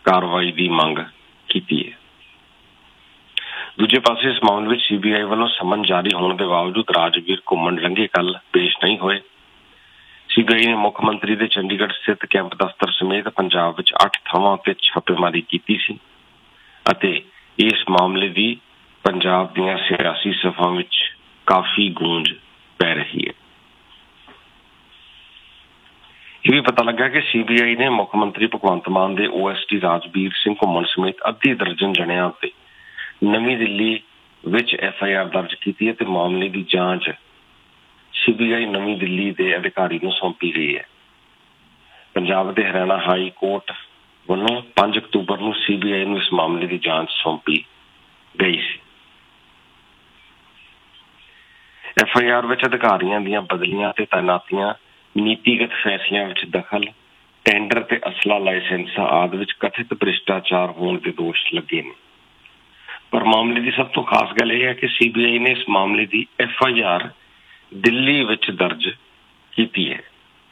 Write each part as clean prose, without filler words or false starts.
कार्रवाई की मंग की है। दूजे पासे इस मामले में CBI वालों समन जारी होने के बावजूद राजवीर घुम्मन लंघे कल पेश नहीं हुए। CBI ने मुख्यमंत्री के चंडीगढ़ स्थित कैंप दफ्तर समेत पंजाब में 8 थावां ते छापेमारी की सी अते इस मामले की पंजाब दीआं सियासी सभावां विच काफी गूंज पै रही है। यह भी पता लगा कि CBI ने मुख्यमंत्री भगवंत मान के OSD राजवीर सिंह घुम्मन समेत अद्धी दर्जन जणियां ते नवी दिल्ली विच FIR दर्ज की है ते मामले की जांच CBI नवी दिल्ली के अधिकारी को सौंपी गई है। पंजाब के हरियाणा हाई कोर्ट वालों 5 अक्तूबर को CBI को इस मामले की जांच सौंपी गई सी। FIR विच अधिकारियों दी बदलियां ते तैनातियां, नीतिगत फैसलों में दखल, टेंडर ते असला लाइसेंस आदि विच कथित भ्रिष्टाचार होने के दोष लगे ने। पर मामले की सब तो खास गल यह है कि CBI ने इस मामले की FIR दिल्ली विच दर्ज की है।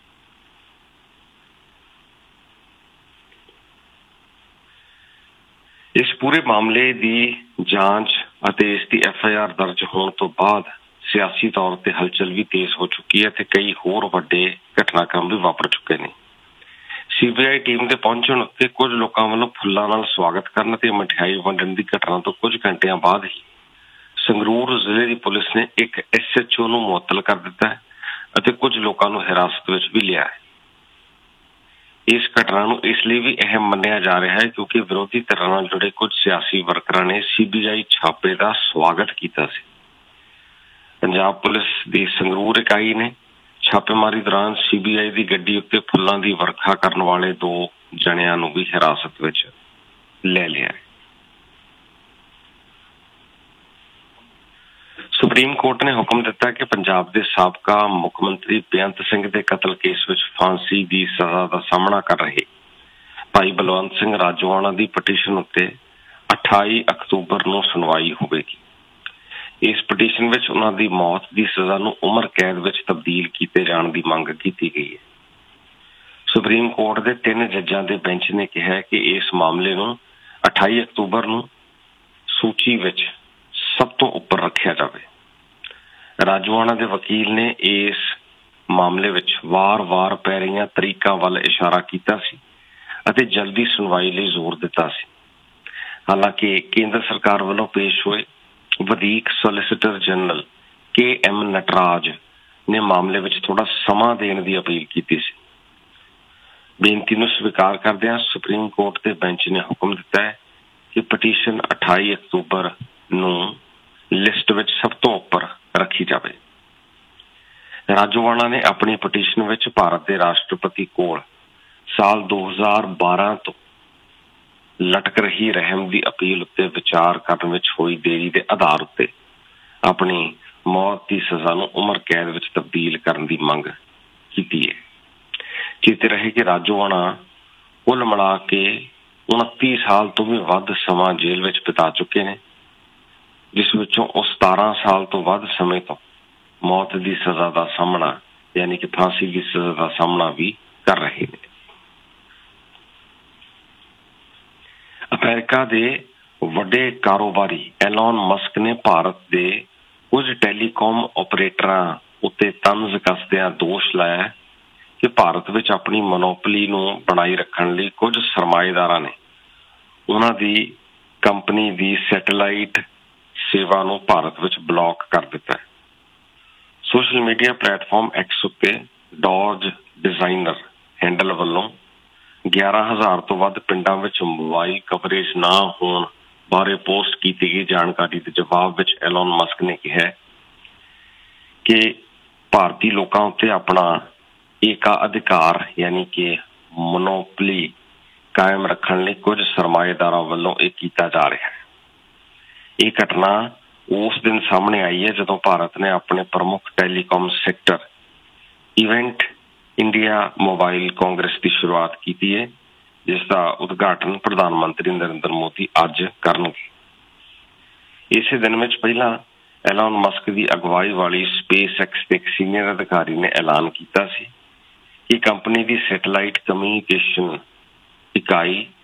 इस पूरे मामले की जांच अते इसकी FIR दर्ज होने तो बाद सियासी तौर पर हलचल भी तेज हो चुकी है ते कई होर वड्डे घटनाक्रम भी वापर चुके हैं। CBI टीम के पहुंचण उत्ते कुछ लोगों वालों फुल्लां नाल स्वागत करन ते मिठाई वंडण की घटना तो कुछ घंटियां बाद ही संगरूर जिले की पुलिस ने एक SHO नूं मुअत्तल कर दिता है अते कुछ लोगों को हिरासत में भी लिया है। इस घटना को इसलिए भी अहम मन्निया जा रहा है क्योंकि विरोधी धिरां नाल जुड़े कुछ सियासी वर्करां ने CBI छापे का स्वागत किया। पंजाब पुलिस की संगरूर इकाई ने छापेमारी दौरान CBI की गड्डी उत्ते फुल्लां की वर्खा करने वाले 2 जणियां नूं भी हिरासत में ले लिया है। सुप्रीम कोर्ट ने हुक्म दिता कि पंजाब के साबका मुख्यमंत्री बेअंत सिंह के कतल केस में फांसी की सजा का सामना कर रहे भाई बलवंत सिंह राजोआणा की पटीशन उत्ते 28 अक्तूबर को सुनवाई होगी। इस पटीशन में उन्होंने मौत की सजा को उम्र कैद में तब्दील किए जाने की मांग की गई है। सुप्रीम कोर्ट के 3 जजां के बेंच ने कहा कि इस मामले को 28 अक्तूबर को सूची में सब तो उपर रखा जाए। राजोआणा के वकील ने इस मामले में वार-वार पै रही तरीकों वाल इशारा किया अते जल्दी सुनवाई लिए जोर दिता सी। हालांकि केंद्र सरकार वालों पेश हुए वधीक सोलिसिटर जनरल KM नटराज ने मामले में थोड़ा समा देने की अपील की सी। बेनती को स्वीकार करदे सुप्रीम कोर्ट के बेंच ने हुक्म दिता है कि पटीशन 28 अक्तूबर नूं लिस्ट में सब तो उपर रखी जाए। राजोआणा ने अपनी पटीशन में भारत के राष्ट्रपति कोल साल 2012 तो लटक रही रहम की अपील उत्ते विचार करने में हुई देरी के आधार उत्ते अपनी मौत की सजा को उम्र कैद में तब्दील करने की मंग की है। चेते रहे कि राजोआणा कुल मिला के 29 साल तो भी वध समा जेल में बिता चुके हैं, जिस विचों 17 साल तो वध समय तो मौत की सजा का सामना यानी कि फांसी की सजा का सामना भी कर रहे हैं। अमेरिका के वड्डे कारोबारी एलोन मस्क ने भारत के कुछ टेलीकॉम ऑपरेटरां उत्ते तंज कसदियां दोष लाया कि भारत में अपनी मोनोपली नूं बनाई रखने लई कुछ सरमाएदारां ने उन्हां दी कंपनी की सैटेलाइट सेवा नूं भारत में ब्लॉक कर दिता है। सोशल मीडिया प्लेटफॉर्म X उत्ते डॉज डिजाइनर हैंडल वालों 11,000 तो वध पिंडां विच मोबाइल कवरेज ना होने बारे पोस्ट की गई जानकारी के जवाब में एलोन मस्क ने कहा कि भारतीय लोगों उत्ते अपना एकाधिकार यानी कि मोनोपली कायम रखने लई कुछ सरमाएदारां वालों यह किया जा रहा है। यह घटना उस दिन सामने आई है जदों भारत ने अपने प्रमुख telecom sector event India mobile Congress की शुरुआत की है, जिसका उद्घाटन प्रधानमंत्री नरेंद्र मोदी अज करनगे। इस दिन में पहला एलोन मस्क की अगवाई वाली SpaceX के एक सीनियर अधिकारी ने ऐलान किया कि कंपनी की सैटेलाइट कम्यूनिकेशन इकाई